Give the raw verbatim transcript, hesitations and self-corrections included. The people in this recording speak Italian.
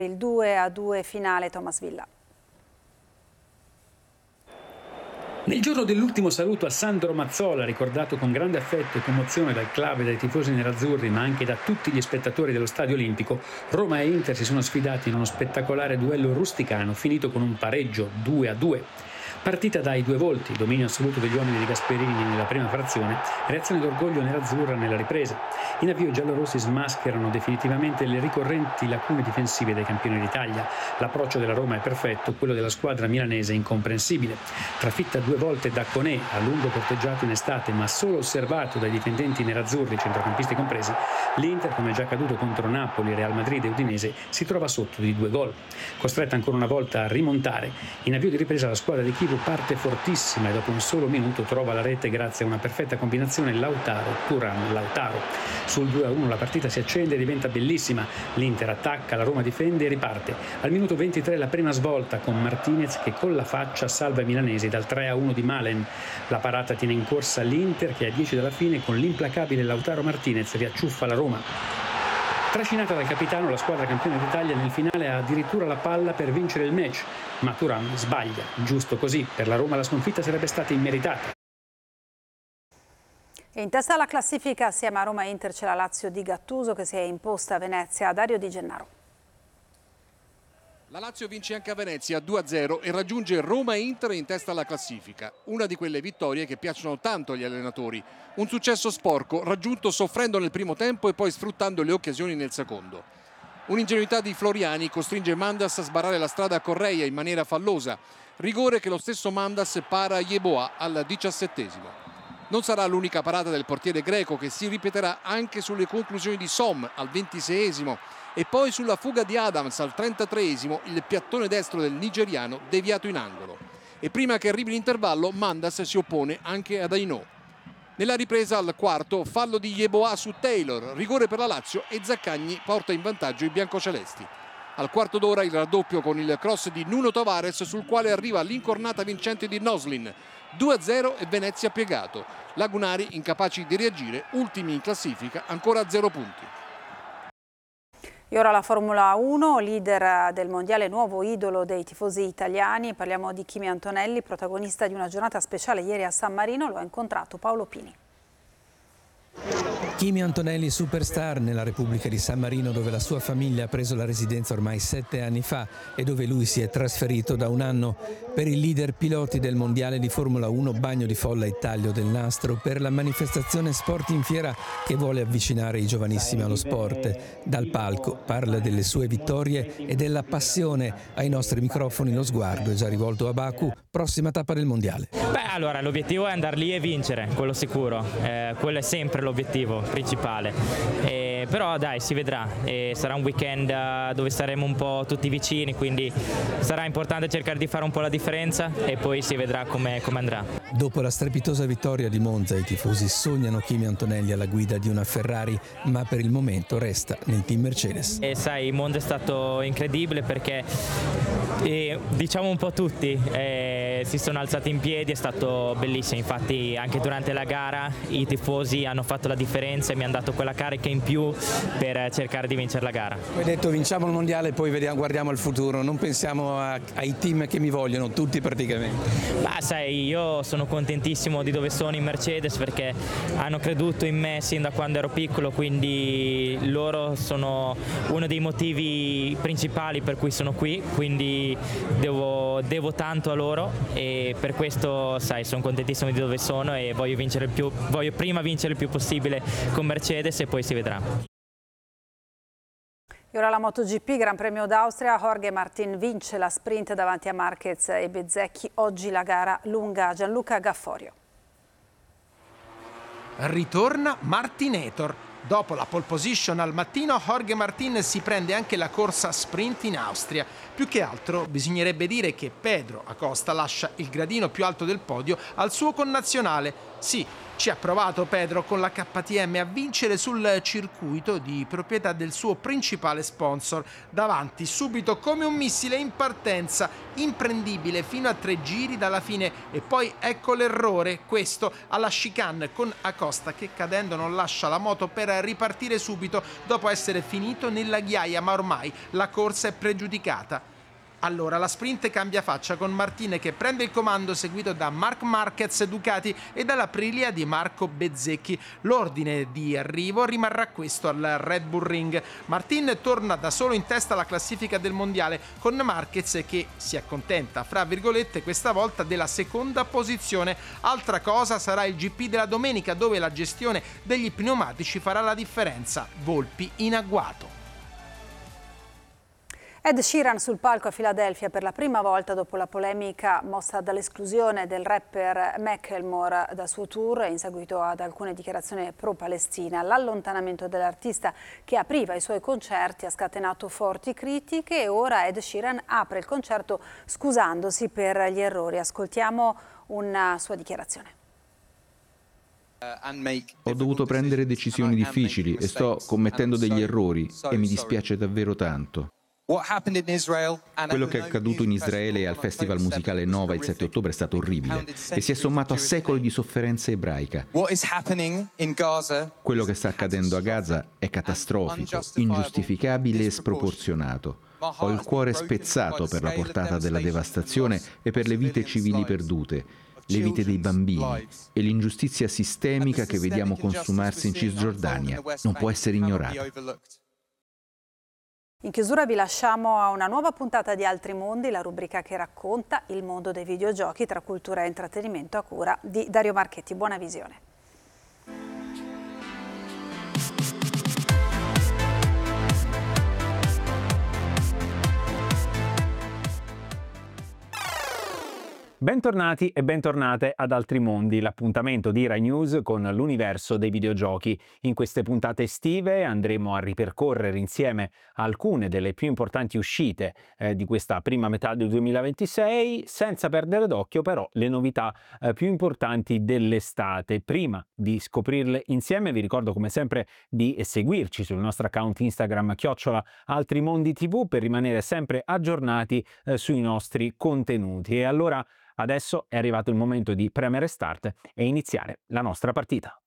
Il due a due finale Thomas Villa. Nel giorno dell'ultimo saluto a Sandro Mazzola, ricordato con grande affetto e commozione dal club e dai tifosi nerazzurri, ma anche da tutti gli spettatori dello Stadio Olimpico, Roma e Inter si sono sfidati in uno spettacolare duello rusticano finito con un pareggio due a due. Partita dai due volti, dominio assoluto degli uomini di Gasperini nella prima frazione, reazione d'orgoglio nerazzurra nella ripresa. In avvio i giallorossi smascherano definitivamente le ricorrenti lacune difensive dei campioni d'Italia. L'approccio della Roma è perfetto, quello della squadra milanese incomprensibile. Trafitta due volte da Koné, a lungo corteggiato in estate, ma solo osservato dai difendenti nerazzurri, centrocampisti compresi, l'Inter, come è già accaduto contro Napoli, Real Madrid e Udinese, si trova sotto di due gol. Costretta ancora una volta a rimontare, in avvio di ripresa la squadra di Chievo parte fortissima e dopo un solo minuto trova la rete grazie a una perfetta combinazione Lautaro-Thuram-Lautaro. Sul due a uno la partita si accende e diventa bellissima. L'Inter attacca, la Roma difende e riparte. Al minuto ventitré la prima svolta con Martinez che con la faccia salva i milanesi dal tre a uno di Malen. La parata tiene in corsa l'Inter che a dieci dalla fine con l'implacabile Lautaro Martinez riacciuffa la Roma. Trascinata dal capitano, la squadra campione d'Italia nel finale ha addirittura la palla per vincere il match, ma Thuram sbaglia, giusto così, per la Roma la sconfitta sarebbe stata immeritata. E in testa alla classifica assieme a Roma e Inter c'è la Lazio di Gattuso che si è imposta a Venezia. Dario Di Gennaro. La Lazio vince anche a Venezia due a zero e raggiunge Roma e Inter in testa alla classifica. Una di quelle vittorie che piacciono tanto agli allenatori. Un successo sporco raggiunto soffrendo nel primo tempo e poi sfruttando le occasioni nel secondo. Un'ingenuità di Floriani costringe Mandas a sbarrare la strada a Correia in maniera fallosa. Rigore che lo stesso Mandas para a Yeboah al diciassettesimo. Non sarà l'unica parata del portiere greco che si ripeterà anche sulle conclusioni di Som al ventiseiesimo e poi sulla fuga di Adams al trentatreesimo, il piattone destro del nigeriano deviato in angolo. E prima che arrivi l'intervallo Mandas si oppone anche ad Ainò. Nella ripresa al quarto fallo di Yeboah su Taylor, rigore per la Lazio e Zaccagni porta in vantaggio i biancocelesti. Al quarto d'ora il raddoppio con il cross di Nuno Tavares sul quale arriva l'incornata vincente di Noslin. due a zero e Venezia piegato. Lagunari incapaci di reagire, ultimi in classifica, ancora a zero punti. E ora la Formula uno, leader del mondiale, nuovo idolo dei tifosi italiani. Parliamo di Kimi Antonelli, protagonista di una giornata speciale ieri a San Marino. Lo ha incontrato Paolo Pini. Kimi Antonelli, superstar nella Repubblica di San Marino, dove la sua famiglia ha preso la residenza ormai sette anni fa e dove lui si è trasferito da un anno. Per il leader piloti del mondiale di Formula uno, bagno di folla e taglio del nastro per la manifestazione Sport in Fiera che vuole avvicinare i giovanissimi allo sport. Dal palco parla delle sue vittorie e della passione. Ai nostri microfoni lo sguardo è già rivolto a Baku, prossima tappa del mondiale. Beh, allora l'obiettivo è andare lì e vincere, quello sicuro, eh, quello è sempre l'obiettivo principale, eh, però dai, si vedrà, eh, sarà un weekend uh, dove saremo un po' tutti vicini, quindi sarà importante cercare di fare un po' la differenza e poi si vedrà come andrà. Dopo la strepitosa vittoria di Monza i tifosi sognano Kimi Antonelli alla guida di una Ferrari, ma per il momento resta nel team Mercedes. E sai, Monza è stato incredibile perché eh, diciamo un po' tutti eh, si sono alzati in piedi, è stato bellissimo, infatti anche durante la gara i tifosi hanno fatto la differenza e mi hanno dato quella carica in più per cercare di vincere la gara. Hai detto vinciamo il mondiale e poi vediamo, guardiamo al futuro, non pensiamo a, ai team che mi vogliono, tutti praticamente. Ma sai, io sono contentissimo di dove sono in Mercedes perché hanno creduto in me sin da quando ero piccolo, quindi loro sono uno dei motivi principali per cui sono qui, quindi devo, devo tanto a loro e per questo sai, sono contentissimo di dove sono e voglio vincere il più, voglio prima vincere il più possibile con Mercedes e poi si vedrà. E ora la MotoGP, Gran Premio d'Austria, Jorge Martin vince la sprint davanti a Marquez e Bezzecchi, oggi la gara lunga. Gianluca Gafforio. Ritorna Martinator. Dopo la pole position al mattino, Jorge Martin si prende anche la corsa sprint in Austria. Più che altro bisognerebbe dire che Pedro Acosta lascia il gradino più alto del podio al suo connazionale. Sì, Ci ha provato Pedro con la K T M a vincere sul circuito di proprietà del suo principale sponsor. Davanti subito come un missile in partenza, imprendibile fino a tre giri dalla fine, e poi ecco l'errore, questo alla chicane con Acosta che cadendo non lascia la moto per ripartire subito dopo essere finito nella ghiaia, ma ormai la corsa è pregiudicata. Allora la sprint cambia faccia con Martin che prende il comando seguito da Marc Marquez Ducati e dalla Aprilia di Marco Bezzecchi. L'ordine di arrivo rimarrà questo al Red Bull Ring. Martin torna da solo in testa alla classifica del mondiale con Marquez che si accontenta fra virgolette questa volta della seconda posizione. Altra cosa sarà il G P della domenica dove la gestione degli pneumatici farà la differenza. Volpi in agguato. Ed Sheeran sul palco a Filadelfia per la prima volta dopo la polemica mossa dall'esclusione del rapper Macklemore dal suo tour in seguito ad alcune dichiarazioni pro-Palestina. L'allontanamento dell'artista che apriva i suoi concerti ha scatenato forti critiche e ora Ed Sheeran apre il concerto scusandosi per gli errori. Ascoltiamo una sua dichiarazione. Ho dovuto prendere decisioni difficili e sto commettendo degli errori e mi dispiace davvero tanto. Quello che è accaduto in Israele e al festival musicale Nova il sette ottobre è stato orribile e si è sommato a secoli di sofferenza ebraica. Quello che sta accadendo a Gaza è catastrofico, ingiustificabile e sproporzionato. Ho il cuore spezzato per la portata della devastazione e per le vite civili perdute, le vite dei bambini e l'ingiustizia sistemica che vediamo consumarsi in Cisgiordania. Non può essere ignorata. In chiusura vi lasciamo a una nuova puntata di Altri Mondi, la rubrica che racconta il mondo dei videogiochi tra cultura e intrattenimento a cura di Dario Marchetti. Buona visione. Bentornati e bentornate ad Altri Mondi, l'appuntamento di Rai News con l'universo dei videogiochi. In queste puntate estive andremo a ripercorrere insieme alcune delle più importanti uscite eh, di questa prima metà del duemilaventisei, senza perdere d'occhio però le novità eh, più importanti dell'estate. Prima di scoprirle insieme vi ricordo come sempre di seguirci sul nostro account Instagram chiocciola Altri Mondi tivù per rimanere sempre aggiornati eh, sui nostri contenuti. E allora adesso è arrivato il momento di premere start e iniziare la nostra partita.